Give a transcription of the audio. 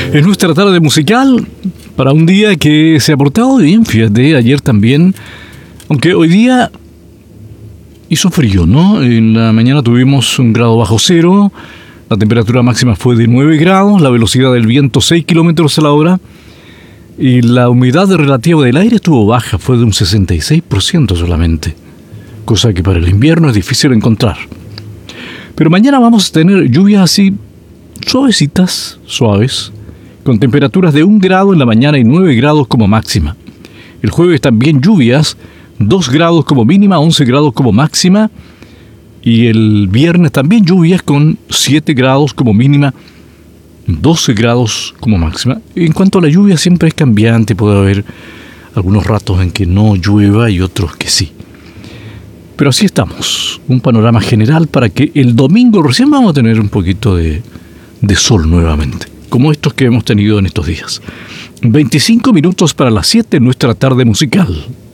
Es nuestra tarde musical para un día que se ha portado bien, fíjate, ayer también, aunque hoy día hizo frío, ¿no? En la mañana tuvimos 1 grado bajo cero, la temperatura máxima fue de 9 grados, la velocidad del viento 6 kilómetros a la hora y la humedad relativa del aire estuvo baja, fue de un 66% solamente, cosa que para el invierno es difícil encontrar. Pero mañana vamos a tener lluvias así suaves, con temperaturas de 1 grado en la mañana y 9 grados como máxima. El jueves también lluvias, 2 grados como mínima, 11 grados como máxima. Y el viernes también lluvias con 7 grados como mínima, 12 grados como máxima. En cuanto a la lluvia siempre es cambiante, puede haber algunos ratos en que no llueva y otros que sí. Pero así estamos, un panorama general para que el domingo recién vamos a tener un poquito de sol nuevamente, como estos que hemos tenido en estos días. 25 minutos para las 7 en nuestra tarde musical.